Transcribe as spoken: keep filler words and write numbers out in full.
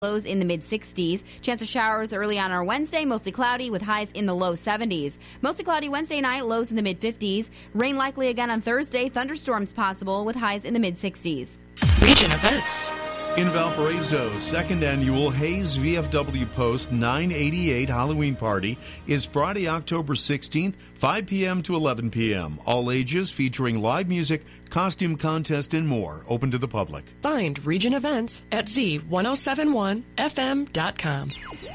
Lows in the mid sixties. Chance of showers early on our Wednesday, mostly cloudy with highs in the low seventies. Mostly cloudy Wednesday night, lows in the mid fifties. Rain likely again on Thursday, thunderstorms possible with highs in the mid sixties. Region events. In Valparaiso, second annual Hayes V F W Post nine eighty-eight Halloween Party is Friday, October sixteenth, five p.m. to eleven p.m. All ages, featuring live music, costume contest, and more. Open to the public. Find Region events at Z ten seventy-one F M dot com.